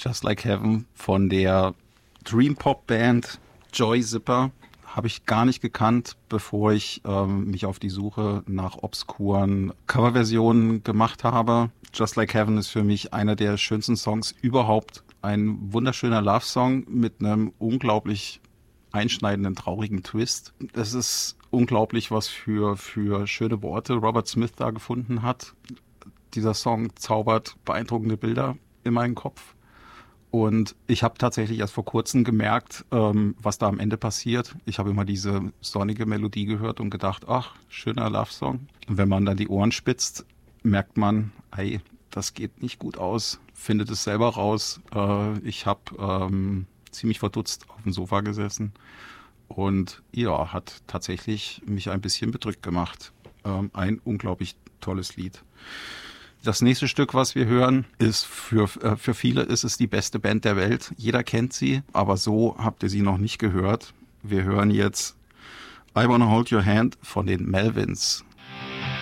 Just Like Heaven von der Dream Pop Band Joy Zipper. Habe ich gar nicht gekannt, bevor ich mich auf die Suche nach obskuren Coverversionen gemacht habe. Just Like Heaven ist für mich einer der schönsten Songs überhaupt. Ein wunderschöner Love-Song mit einem unglaublich einschneidenden, traurigen Twist. Es ist unglaublich, was für schöne Worte Robert Smith da gefunden hat. Dieser Song zaubert beeindruckende Bilder in meinen Kopf. Und ich habe tatsächlich erst vor kurzem gemerkt, was da am Ende passiert. Ich habe immer diese sonnige Melodie gehört und gedacht, ach, schöner Love-Song. Und wenn man dann die Ohren spitzt, merkt man, ey, das geht nicht gut aus. Findet es selber raus. Ich habe ziemlich verdutzt auf dem Sofa gesessen. Und ja, hat tatsächlich mich ein bisschen bedrückt gemacht. Ein unglaublich tolles Lied. Das nächste Stück, was wir hören, ist für viele ist es die beste Band der Welt. Jeder kennt sie, aber so habt ihr sie noch nicht gehört. Wir hören jetzt I Wanna Hold Your Hand von den Melvins.